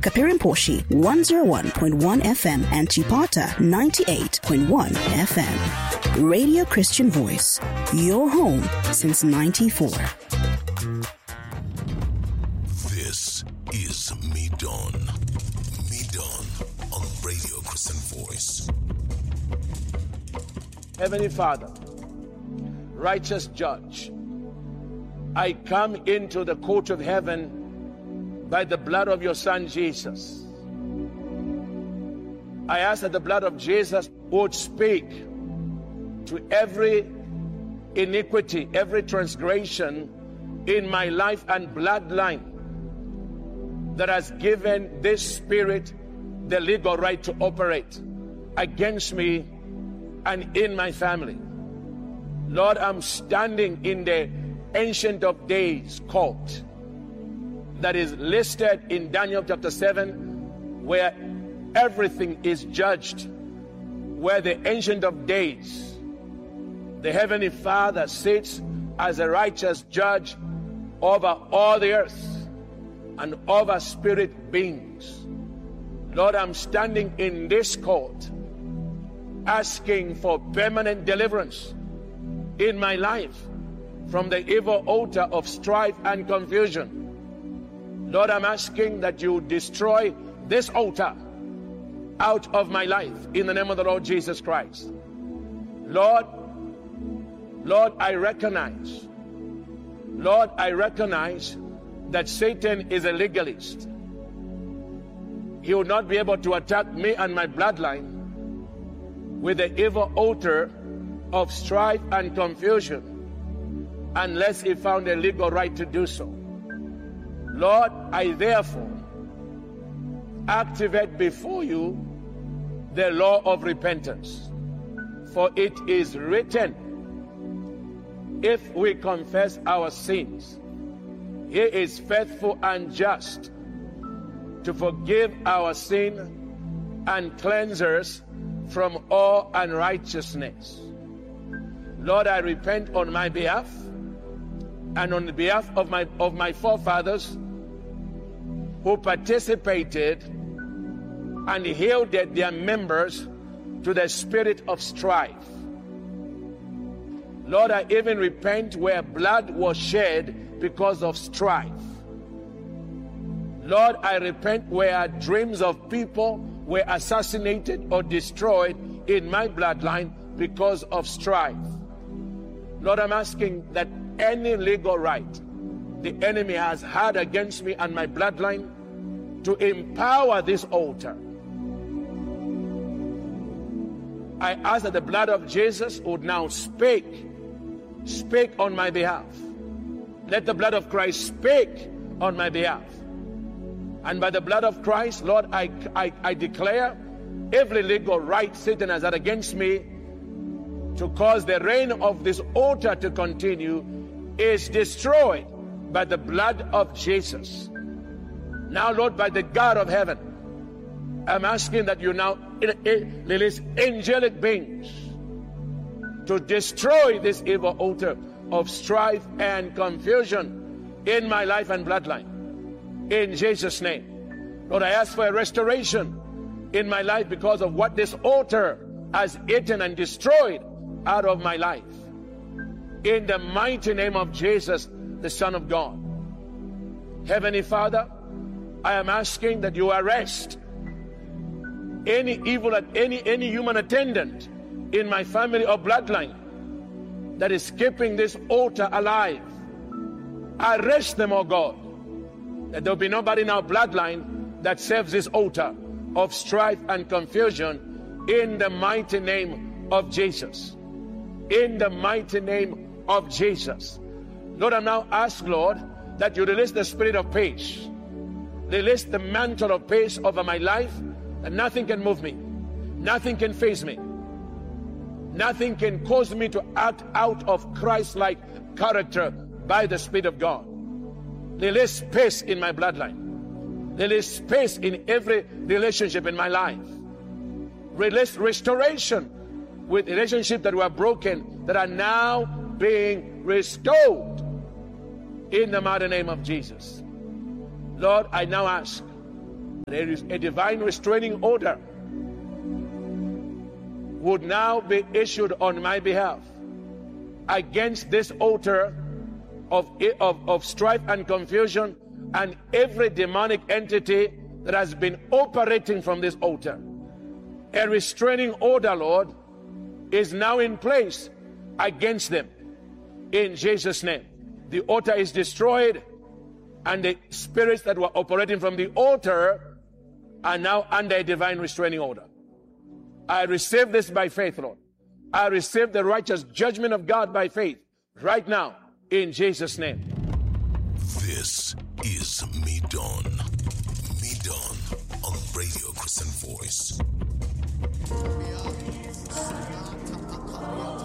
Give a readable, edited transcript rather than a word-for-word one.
Kapirimposhi 101.1 FM and Chipata 98.1 FM. Radio Christian Voice, your home since 94. This is Me Dawn. Me Dawn on Radio Christian Voice. Heavenly Father, righteous Judge, I come into the court of heaven by the blood of your Son Jesus. I ask that the blood of Jesus would speak to every iniquity, every transgression in my life and bloodline that has given this spirit the legal right to operate against me and in my family. Lord, I'm standing in the Ancient of Days court that is listed in Daniel chapter 7, where everything is judged, where the Ancient of Days, the Heavenly Father, sits as a righteous judge over all the earth and over spirit beings. Lord, I'm standing in this court asking for permanent deliverance in my life from the evil altar of strife and confusion. Lord, I'm asking that you destroy this altar out of my life in the name of the Lord Jesus Christ. Lord, I recognize that Satan is a legalist. He will not be able to attack me and my bloodline with the evil altar of strife and confusion unless he found a legal right to do so. Lord, I therefore activate before you the law of repentance. For it is written, if we confess our sins, he is faithful and just to forgive our sin and cleanse us from all unrighteousness. Lord, I repent on my behalf and on the behalf of my forefathers who participated and yielded their members to the spirit of strife. Lord, I even repent where blood was shed because of strife. Lord, I repent where dreams of people were assassinated or destroyed in my bloodline because of strife. Lord, I'm asking that any legal right the enemy has had against me and my bloodline to empower this altar, I ask that the blood of Jesus would now speak on my behalf. Let the blood of Christ speak on my behalf. And by the blood of Christ, Lord, I declare every legal right Satan has had against me to cause the reign of this altar to continue is destroyed by the blood of Jesus. Now, Lord, by the God of heaven, I'm asking that you now release angelic beings to destroy this evil altar of strife and confusion in my life and bloodline. In Jesus' name. Lord, I ask for a restoration in my life because of what this altar has eaten and destroyed out of my life. In the mighty name of Jesus, the Son of God. Heavenly Father, I am asking that you arrest any evil, any human attendant in my family or bloodline that is keeping this altar alive. Arrest them, oh God, that there will be nobody in our bloodline that serves this altar of strife and confusion in the mighty name of Jesus. In the mighty name of Jesus. Lord, I now ask, Lord, that you release the spirit of peace. Release the mantle of peace over my life, that nothing can move me. Nothing can faze me. Nothing can cause me to act out of Christ-like character by the Spirit of God. Release peace in my bloodline. Release peace in every relationship in my life. Release restoration with relationships that were broken, that are now being restored in the mighty name of Jesus. Lord, I now ask There is a divine restraining order would now be issued on my behalf against this altar of strife and confusion and every demonic entity that has been operating from this altar. A restraining order, Lord, is now in place against them. In Jesus' name. The altar is destroyed, and the spirits that were operating from the altar are now under a divine restraining order. I receive this by faith, Lord. I receive the righteous judgment of God by faith right now, in Jesus' name. This is Me Dawn. Me Dawn on Radio Christian Voice.